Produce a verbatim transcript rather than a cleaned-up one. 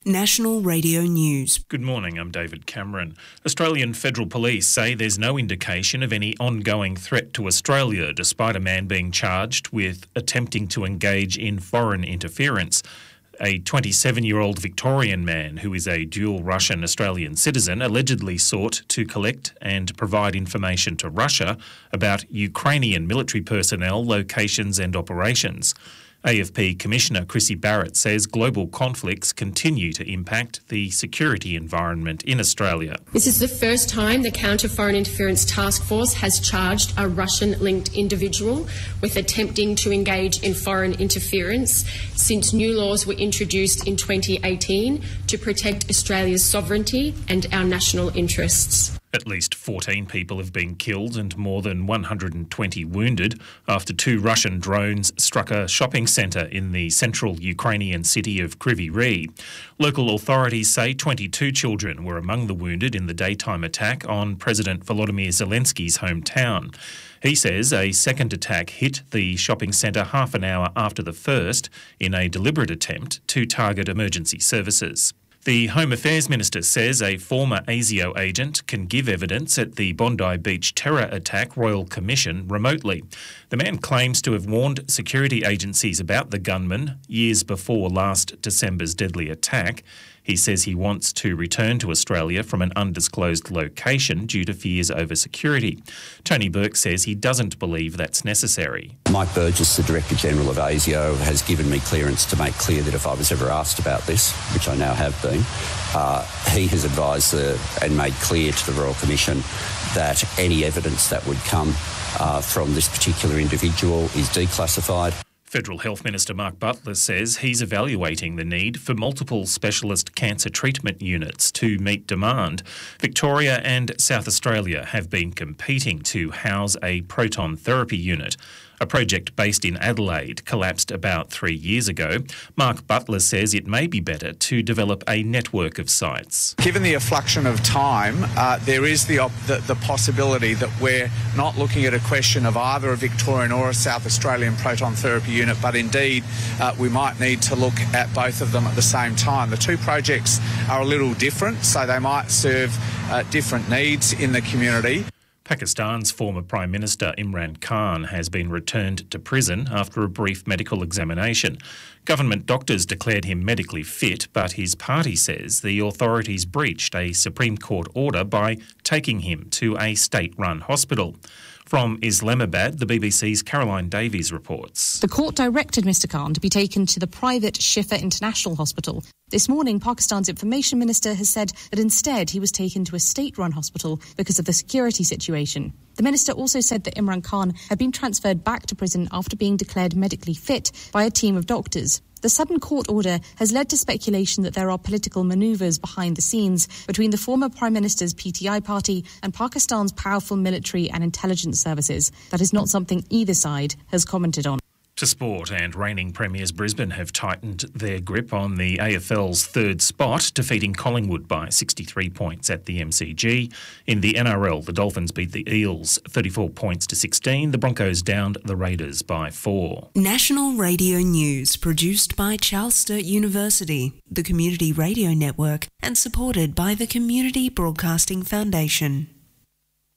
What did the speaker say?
National Radio News. Good morning, I'm David Cameron. Australian Federal Police say there's no indication of any ongoing threat to Australia, despite a man being charged with attempting to engage in foreign interference. A twenty-seven-year-old Victorian man who is a dual Russian-Australian citizen allegedly sought to collect and provide information to Russia about Ukrainian military personnel, locations and operations. A F P Commissioner Chrissy Barrett says global conflicts continue to impact the security environment in Australia. This is the first time the Counter Foreign Interference Task Force has charged a Russian-linked individual with attempting to engage in foreign interference since new laws were introduced in twenty eighteen to protect Australia's sovereignty and our national interests. At least fourteen people have been killed and more than one hundred twenty wounded after two Russian drones struck a shopping centre in the central Ukrainian city of Kryvyi Rih. Local authorities say twenty-two children were among the wounded in the daytime attack on President Volodymyr Zelensky's hometown. He says a second attack hit the shopping centre half an hour after the first in a deliberate attempt to target emergency services. The Home Affairs Minister says a former ASIO agent can give evidence at the Bondi Beach terror attack Royal Commission remotely. The man claims to have warned security agencies about the gunman years before last December's deadly attack. He says he wants to return to Australia from an undisclosed location due to fears over security. Tony Burke says he doesn't believe that's necessary. Mike Burgess, the Director General of ASIO, has given me clearance to make clear that if I was ever asked about this, which I now have been, uh, he has advised the, and made clear to the Royal Commission that any evidence that would come uh, from this particular individual is declassified. Federal Health Minister Mark Butler says he's evaluating the need for multiple specialist cancer treatment units to meet demand. Victoria and South Australia have been competing to house a proton therapy unit. A project based in Adelaide collapsed about three years ago. Mark Butler says it may be better to develop a network of sites. Given the affluction of time, uh, there is the, op- the the possibility that we're not looking at a question of either a Victorian or a South Australian proton therapy unit, but indeed uh, we might need to look at both of them at the same time. The two projects are a little different, so they might serve uh, different needs in the community. Pakistan's former Prime Minister Imran Khan has been returned to prison after a brief medical examination. Government doctors declared him medically fit, but his party says the authorities breached a Supreme Court order by taking him to a state-run hospital. From Islamabad, the B B C's Caroline Davies reports. The court directed Mr Khan to be taken to the private Shifa International Hospital. This morning, Pakistan's Information Minister has said that instead he was taken to a state-run hospital because of the security situation. The minister also said that Imran Khan had been transferred back to prison after being declared medically fit by a team of doctors. The sudden court order has led to speculation that there are political manoeuvres behind the scenes between the former Prime Minister's P T I party and Pakistan's powerful military and intelligence services. That is not something either side has commented on. To sport, and reigning premiers Brisbane have tightened their grip on the A F L's third spot, defeating Collingwood by sixty-three points at the M C G. In the N R L, the Dolphins beat the Eels thirty-four points to sixteen. The Broncos downed the Raiders by four. National Radio News, produced by Charles Sturt University, the Community Radio Network, and supported by the Community Broadcasting Foundation.